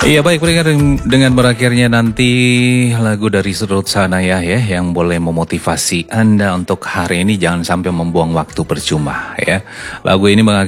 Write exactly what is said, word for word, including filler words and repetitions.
Iya baik, dengan berakhirnya nanti lagu dari Ruth Sahanaya ya yang boleh memotivasi Anda untuk hari ini jangan sampai membuang waktu percuma ya. Lagu ini